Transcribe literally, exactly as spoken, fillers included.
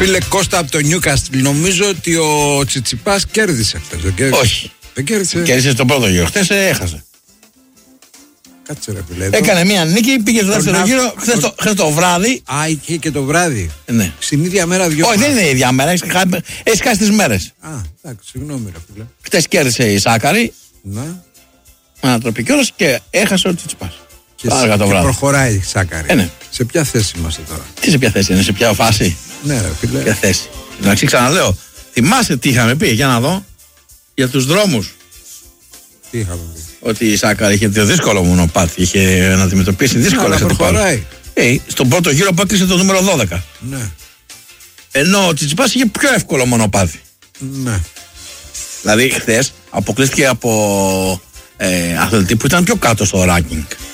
Φίλε Κώστα από το Νιούκαστλ, νομίζω ότι ο Τσιτσιπάς κέρδισε χθες. Δεν κέρδισε. Όχι. Δεν κέρδισε. Κέρδισε στον πρώτο γύρο. Χθες έχασε. Κάτσε ρε φίλε. Έκανε μία νίκη, πήγε στο δεύτερο να... γύρο χθες το, χθες το βράδυ. Α, είχε και το βράδυ. Ναι. Στην ίδια μέρα δυο. Όχι, δεν είναι η ίδια μέρα. Έχει χάσει τις μέρες. Α, εντάξει, συγγνώμη ρε φίλε. Χθες κέρδισε η Σάκαρη. Ναι. Ανατροπή κιόλας και έχασε ο Τσιτσιπάς. Και, και, και προχωράει η Σάκαρη. Ε, ναι. Σε ποια θέση είμαστε τώρα? Τι σε ποια θέση είναι, σε ποια φάση? Ναι, ρε φίλε. Ποια θέση. Εντάξει, ξαναλέω. Θυμάσαι τι είχαμε πει, για να δω. Για τους δρόμους. Τι είχαμε πει? Ότι η Σάκαρη είχε το δύσκολο μονοπάτι. Είχε να αντιμετωπίσει δύσκολα. Αλλά προχωράει. Ε, στον πρώτο γύρο που έκλεισε το νούμερο δώδεκα. Ναι. Ενώ ο Τσιτσιπάς είχε πιο εύκολο μονοπάτι. Ναι. Δηλαδή χθες αποκλείστηκε από ε, αθλητή που ήταν πιο κάτω στο ranking.